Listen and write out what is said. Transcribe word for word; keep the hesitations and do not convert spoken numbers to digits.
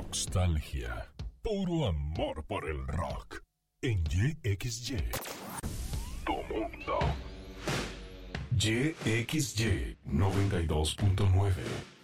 Rockstalgia. Puro amor por el rock. En Y X Y. Tu mundo. Y X Y noventa y dos punto nueve.